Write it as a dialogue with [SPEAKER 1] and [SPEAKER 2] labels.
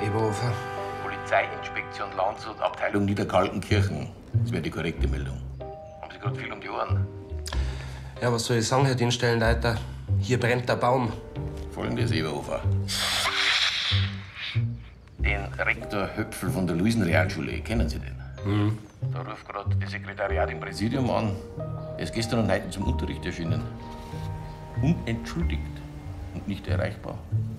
[SPEAKER 1] Eberhofer.
[SPEAKER 2] Polizeiinspektion Landshut, Abteilung Niederkaltenkirchen. Das wäre die korrekte Meldung. Haben Sie gerade viel um die Ohren?
[SPEAKER 1] Ja, was soll ich sagen, Herr Dienststellenleiter? Hier brennt der Baum.
[SPEAKER 2] Folgendes, Eberhofer. Den Rektor Höpfel von der Luisenrealschule, kennen Sie den? Da ruft gerade das Sekretariat im Präsidium an. Er ist gestern und heute zum Unterricht erschienen. Unentschuldigt und nicht erreichbar.